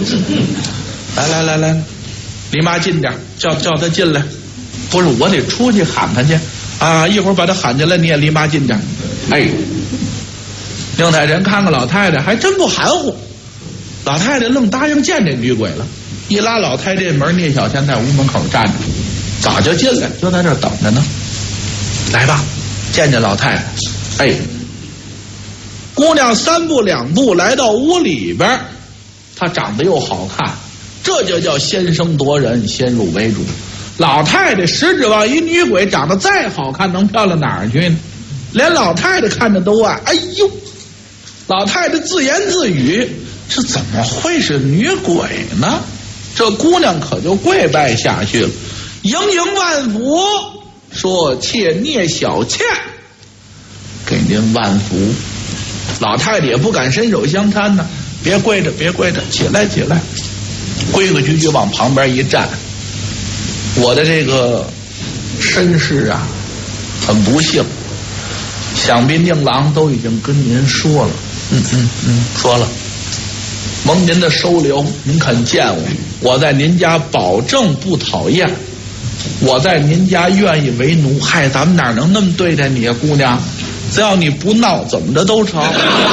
来，李妈近点，叫他进来。不是，我得出去喊他去啊！一会儿把他喊进来，你也离妈近点。哎，宁太臣看看老太太，还真不含糊。老太太愣答应见这女鬼了，一拉老太太门，聂小倩在屋门口站着，早就进来，就在这等着呢。来吧，见老太太。哎，姑娘3步2步来到屋里边，她长得又好看，这就叫先声夺人，先入为主。老太太实指望一女鬼长得再好看，能漂亮哪儿去呢？连老太太看着都爱。哎呦，老太太自言自语，这怎么会是女鬼呢？这姑娘可就跪拜下去了，迎万福，说妾聂小倩给您万福。老太太也不敢伸手相搀呢，别跪着，起来，规规矩矩往旁边一站。我的这个身世啊，很不幸，想必宁郎都已经跟您说了。说了，蒙您的收留，您肯见我在您家保证不讨厌，我在您家愿意为奴。嗨，咱们哪能那么对待你啊，姑娘？只要你不闹，怎么着都成。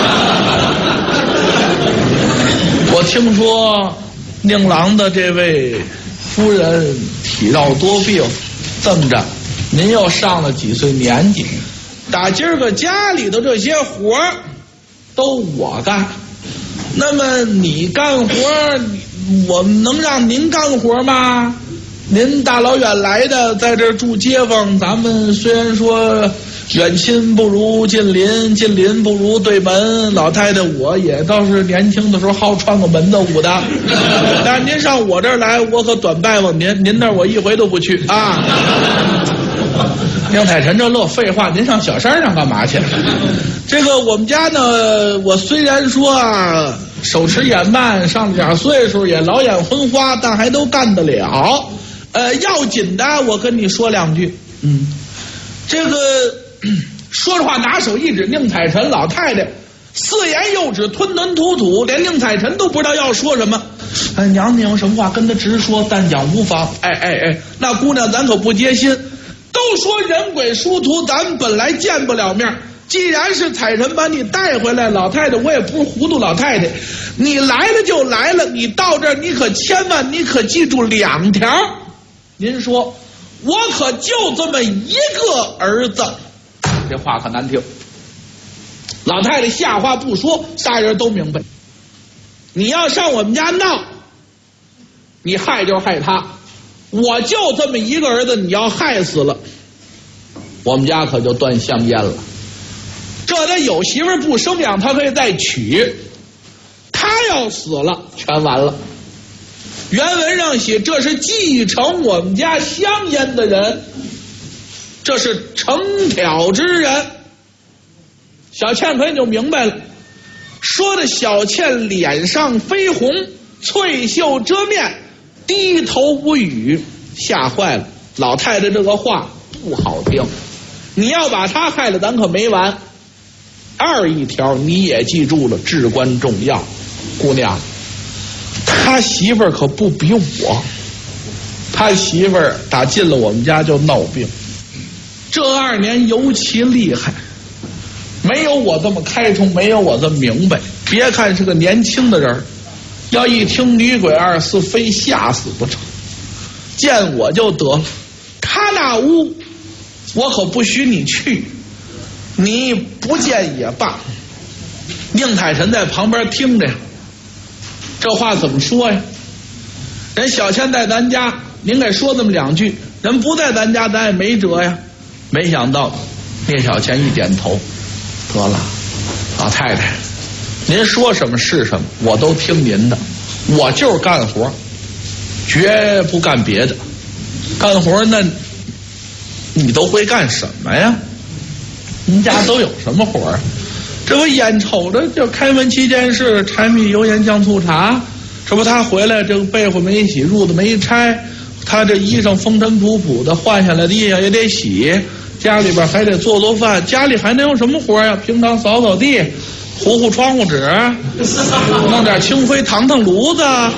我听说宁郎的这位夫人体弱多病，这么着，您又上了几岁年纪，打今儿个家里头这些活都我干，那么你干活，我们能让您干活吗？您大老远来的，在这儿住街坊，咱们虽然说远亲不如近邻，近邻不如对门。老太太我也倒是年轻的时候好穿个门子舞的，但是您上我这儿来，我可短拜望您，您那儿我一回都不去啊。宁太臣这乐，废话，您上小山上干嘛去？这个我们家呢，我虽然说啊手持眼慢，上了点岁数，也老眼昏花，但还都干得了。要紧的，我跟你说两句。这个说着话拿手一指宁采臣，老太太4言又止，吞吞吐吐，连宁采臣都不知道要说什么。娘，你有什么话跟他直说，但讲无妨。那姑娘咱可不接心，都说人鬼殊途，咱们本来见不了面，既然是采臣把你带回来，老太太我也不是糊涂老太太，你来了就来了，你到这儿你可千万你可记住2条。您说我可就这么一个儿子，这话可难听。老太太下话不说，3人都明白，你要上我们家闹，你害就害他，我就这么一个儿子，你要害死了，我们家可就断香烟了。这得有媳妇不生养，他可以再娶，他要死了全完了。原文上写，这是继承我们家香烟的人，这是承挑之人。小倩可也就明白了，说的小倩脸上绯红，翠袖遮面，低头无语，吓坏了。老太太这个话不好听，你要把她害了，咱可没完。2一条你也记住了，至关重要。姑娘，他媳妇儿可不比我，他媳妇儿打进了我们家就闹病，这2年尤其厉害，没有我这么开通，没有我这么明白。别看是个年轻的人，要一听女鬼2字，非吓死不成。见我就得了，他那屋我可不许你去，你不见也罢。宁采臣在旁边听着呀，这话怎么说呀？人小倩在咱家，您给说这么2句，人不在咱家咱也没辙呀。没想到聂小倩一点头，得了，老太太您说什么是什么，我都听您的，我就是干活，绝不干别的。干活那你都会干什么呀？您家都有什么活啊？这不眼瞅着就开门7件事，柴米油盐酱醋茶，这不他回来这个被子没洗，褥子没拆，他这衣裳风尘仆仆的，换下来的衣裳也得洗，家里边还得做饭，家里还能有什么活呀？平常扫扫地，糊糊窗户纸，弄点清灰，烫烫炉子。